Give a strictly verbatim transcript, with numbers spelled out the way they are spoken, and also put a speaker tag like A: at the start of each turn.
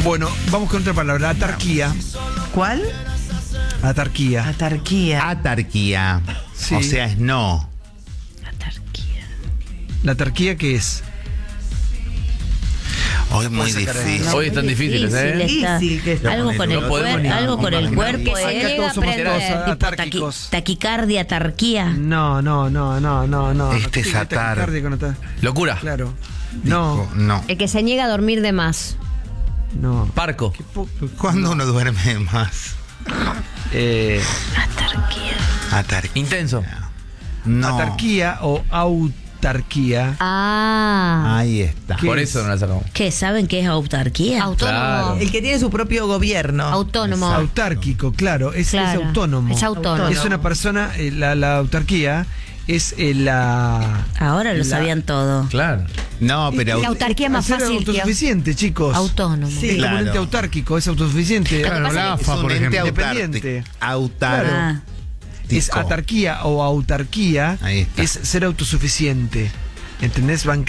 A: Bueno, vamos con otra palabra, atarquía.
B: ¿Cuál?
A: Atarquía.
B: Atarquía.
C: Atarquía.
A: Sí.
C: O sea, es no.
D: Atarquía.
A: ¿La atarquía qué es?
C: Hoy es muy
A: Puede sacar
C: difícil.
D: No,
E: Hoy están
D: muy
E: difíciles, ¿eh?
D: difícil está.
B: Difícil que está.
D: Algo con el,
C: No
E: podemos
D: cuer-
E: ni-
D: algo con el
E: ni-
D: cuerpo.
E: ni-
D: eh.
A: Acá todos somos
D: Aprender.
A: todos
D: Tipo
A: atárquicos.
D: taqui- taquicardia, atarquía.
A: No, no, no, no, no, no.
C: Este es
A: Tiene
C: atar.
A: taquicardia con atar-
E: Locura.
A: Claro.
C: Dijo,
A: No,
C: no.
D: Eh,
F: El que se niega a dormir de más.
A: no.
E: Parco.
A: Qué po-
C: ¿Cuándo uno duerme más?
A: Eh,
C: Atarquía.
E: Intenso.
C: No.
A: Atarquía o autarquía.
F: Ah.
C: Ahí está.
A: ¿Qué
E: Por
A: es?
E: eso no la sacamos.
D: ¿Qué? ¿Saben qué es autarquía?
F: Autónomo.
E: Claro.
B: El que tiene su propio gobierno.
F: Autónomo.
A: Autárquico, claro, es,
F: Claro,
A: es autónomo.
F: es autónomo.
A: Es una persona, eh, la, la autarquía es eh, la...
D: Ahora lo
A: la-
D: sabían todo.
E: Claro.
C: No, pero.
F: La autarquía es más
A: Ser
F: fácil que
A: autosuficiente, chicos.
F: autónomo.
A: Sí,
C: Claro.
A: como un ente autárquico, es autosuficiente.
F: Lo que pasa
C: la
F: es
C: AFA, por ejemplo.
A: Independiente.
C: Autar.
D: Ah,
A: Es atarquía o autarquía,
C: Ahí está.
A: es ser autosuficiente. ¿Entendés? Bancar